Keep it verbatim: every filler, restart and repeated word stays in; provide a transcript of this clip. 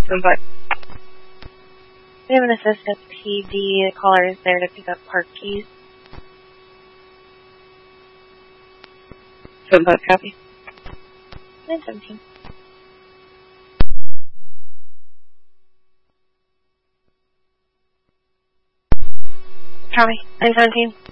But we have an assistant P D. The caller is there to pick up park keys. So both copy. nine seventeen. Copy. nine seventeen.